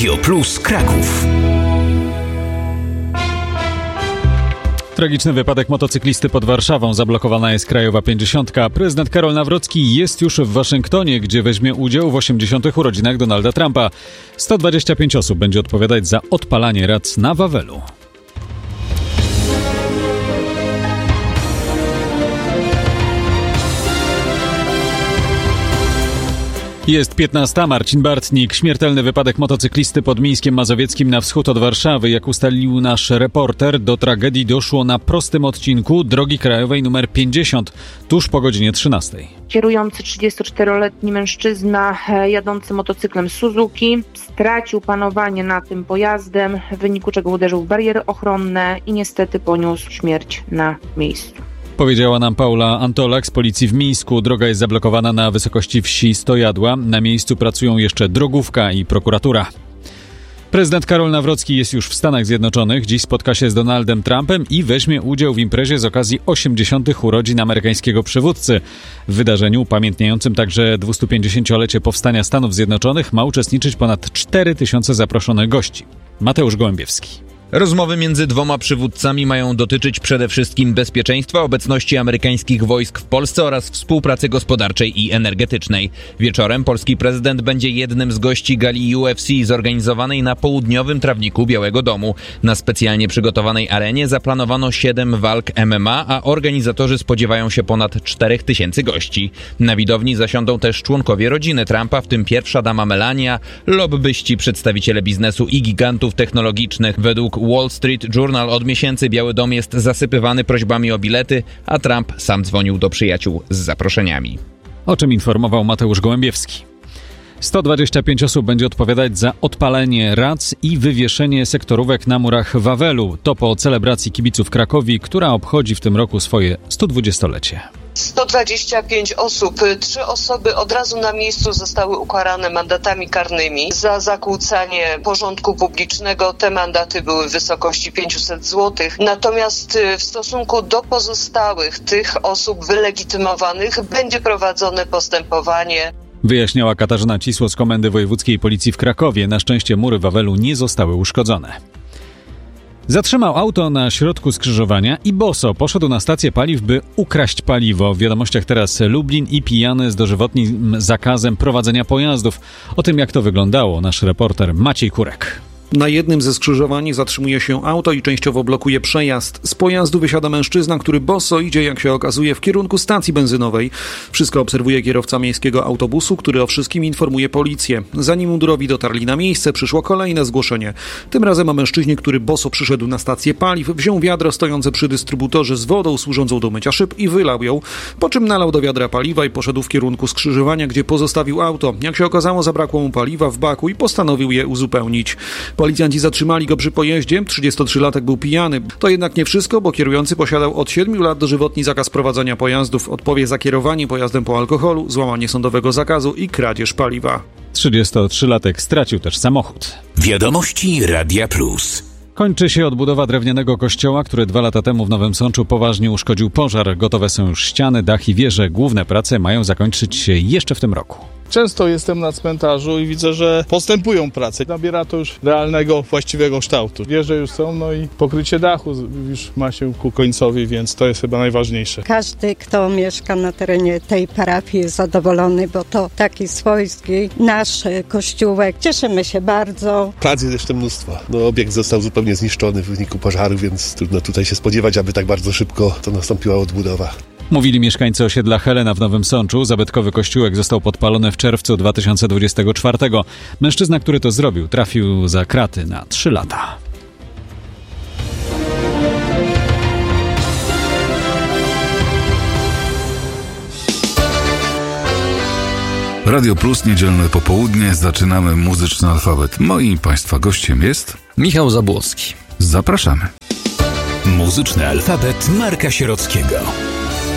Radio Plus Kraków. Tragiczny wypadek motocyklisty pod Warszawą. Zablokowana jest Krajowa 50. Prezydent Karol Nawrocki jest już w Waszyngtonie, gdzie weźmie udział w 80. urodzinach Donalda Trumpa. 125 osób będzie odpowiadać za odpalanie rac na Wawelu. Jest 15. Marcin Bartnik. Śmiertelny wypadek motocyklisty pod Mińskiem Mazowieckim na wschód od Warszawy. Jak ustalił nasz reporter, do tragedii doszło na prostym odcinku drogi krajowej nr 50, tuż po godzinie 13. Kierujący 34-letni mężczyzna jadący motocyklem Suzuki stracił panowanie nad tym pojazdem, w wyniku czego uderzył w bariery ochronne i niestety poniósł śmierć na miejscu. Powiedziała nam Paula Antolak z policji w Mińsku. Droga jest zablokowana na wysokości wsi Stojadła. Na miejscu pracują jeszcze drogówka i prokuratura. Prezydent Karol Nawrocki jest już w Stanach Zjednoczonych. Dziś spotka się z Donaldem Trumpem i weźmie udział w imprezie z okazji 80. urodzin amerykańskiego przywódcy. W wydarzeniu upamiętniającym także 250-lecie powstania Stanów Zjednoczonych ma uczestniczyć ponad 4000 zaproszonych gości. Mateusz Gołębiewski. Rozmowy między dwoma przywódcami mają dotyczyć przede wszystkim bezpieczeństwa, obecności amerykańskich wojsk w Polsce oraz współpracy gospodarczej i energetycznej. Wieczorem polski prezydent będzie jednym z gości gali UFC zorganizowanej na południowym trawniku Białego Domu. Na specjalnie przygotowanej arenie zaplanowano 7 walk MMA, a organizatorzy spodziewają się ponad 4000 gości. Na widowni zasiądą też członkowie rodziny Trumpa, w tym pierwsza dama Melania, lobbyści, przedstawiciele biznesu i gigantów technologicznych. Według Wall Street Journal od miesięcy Biały Dom jest zasypywany prośbami o bilety, a Trump sam dzwonił do przyjaciół z zaproszeniami. O czym informował Mateusz Gołębiewski. 125 osób będzie odpowiadać za odpalenie rac i wywieszenie sektorówek na murach Wawelu. To po celebracji kibiców Krakowi, która obchodzi w tym roku swoje 120-lecie. 125 osób, 3 osoby od razu na miejscu zostały ukarane mandatami karnymi za zakłócanie porządku publicznego. Te mandaty były w wysokości 500 zł. Natomiast w stosunku do pozostałych tych osób wylegitymowanych będzie prowadzone postępowanie. Wyjaśniała Katarzyna Cisło z Komendy Wojewódzkiej Policji w Krakowie. Na szczęście mury Wawelu nie zostały uszkodzone. Zatrzymał auto na środku skrzyżowania i boso poszedł na stację paliw, by ukraść paliwo. W wiadomościach teraz Lublin i pijany z dożywotnim zakazem prowadzenia pojazdów. O tym, jak to wyglądało, nasz reporter Maciej Kurek. Na jednym ze skrzyżowań zatrzymuje się auto i częściowo blokuje przejazd. Z pojazdu wysiada mężczyzna, który boso idzie, jak się okazuje, w kierunku stacji benzynowej. Wszystko obserwuje kierowca miejskiego autobusu, który o wszystkim informuje policję. Zanim mundurowi dotarli na miejsce, przyszło kolejne zgłoszenie. Tym razem o mężczyźnie, który boso przyszedł na stację paliw, wziął wiadro stojące przy dystrybutorze z wodą służącą do mycia szyb i wylał ją, po czym nalał do wiadra paliwa i poszedł w kierunku skrzyżowania, gdzie pozostawił auto. Jak się okazało, zabrakło mu paliwa w baku i postanowił je uzupełnić. Policjanci zatrzymali go przy pojeździe. 33-latek był pijany. To jednak nie wszystko, bo kierujący posiadał od 7 lat dożywotni zakaz prowadzenia pojazdów. Odpowie za kierowanie pojazdem po alkoholu, złamanie sądowego zakazu i kradzież paliwa. 33-latek stracił też samochód. Wiadomości Radia Plus. Kończy się odbudowa drewnianego kościoła, który 2 lata temu w Nowym Sączu poważnie uszkodził pożar. Gotowe są już ściany, dach i wieże. Główne prace mają zakończyć się jeszcze w tym roku. Często jestem na cmentarzu i widzę, że postępują prace. Nabiera to już realnego, właściwego kształtu. Wieże już są, no i pokrycie dachu już ma się ku końcowi, więc to jest chyba najważniejsze. Każdy, kto mieszka na terenie tej parafii, jest zadowolony, bo to taki swojski nasz kościółek. Cieszymy się bardzo. Prac jest jeszcze mnóstwo. Obiekt został zupełnie zniszczony w wyniku pożaru, więc trudno tutaj się spodziewać, aby tak bardzo szybko to nastąpiła odbudowa. Mówili mieszkańcy osiedla Helena w Nowym Sączu. Zabytkowy kościółek został podpalony w czerwcu 2024. Mężczyzna, który to zrobił, trafił za kraty na 3 lata. Radio Plus, niedzielne popołudnie. Zaczynamy muzyczny alfabet. Moim Państwa gościem jest Michał Zabłocki. Zapraszamy. Muzyczny alfabet Marka Sierockiego.